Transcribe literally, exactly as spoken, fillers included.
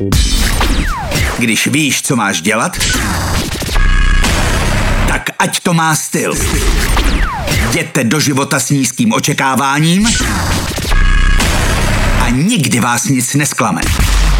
Když víš, co máš dělat, tak ať to má styl. Jděte do života s nízkým očekáváním a nikdy vás nic nesklame.